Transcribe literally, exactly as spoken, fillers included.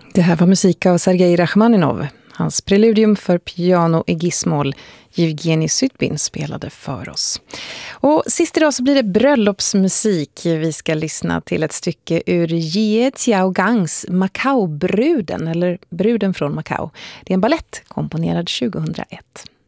Det här var musik av Sergej Rachmaninov. Hans preludium för piano i gissmål, Evgenij Sudbin, spelade för oss. Och sist idag så blir det bröllopsmusik. Vi ska lyssna till ett stycke ur Jie Xiaogangs Macao-bruden, eller Bruden från Macao. Det är en ballett komponerad tjugohundraett.